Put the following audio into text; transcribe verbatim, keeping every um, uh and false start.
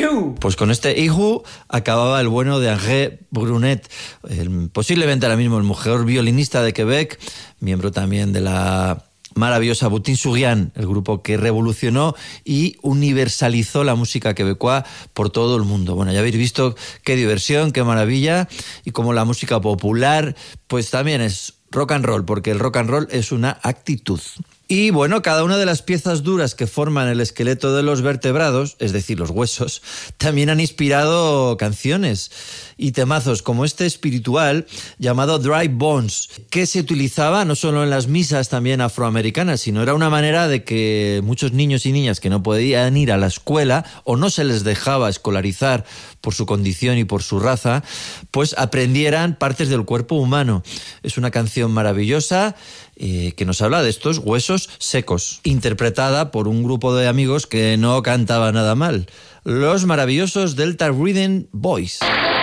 Ihu. Pues con este Ihu acababa el bueno de André Brunet, el, posiblemente ahora mismo el mejor violinista de Quebec, miembro también de la maravillosa Boutin-Sourian, el grupo que revolucionó y universalizó la música quebecoa por todo el mundo. Bueno, ya habéis visto qué diversión, qué maravilla, y como la música popular, pues también es rock and roll, porque el rock and roll es una actitud. Y bueno, cada una de las piezas duras que forman el esqueleto de los vertebrados, es decir, los huesos, también han inspirado canciones y temazos como este espiritual llamado Dry Bones, que se utilizaba no solo en las misas también afroamericanas, sino era una manera de que muchos niños y niñas que no podían ir a la escuela o no se les dejaba escolarizar por su condición y por su raza, pues aprendieran partes del cuerpo humano. Es una canción maravillosa eh, que nos habla de estos huesos secos, interpretada por un grupo de amigos que no cantaba nada mal, los maravillosos Delta Rhythm Boys.